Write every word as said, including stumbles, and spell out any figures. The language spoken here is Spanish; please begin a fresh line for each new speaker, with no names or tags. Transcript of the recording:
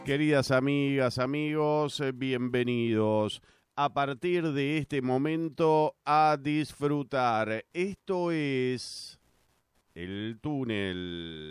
Queridas amigas, amigos, eh, bienvenidos. A partir de este momento a disfrutar. Esto es El Túnel.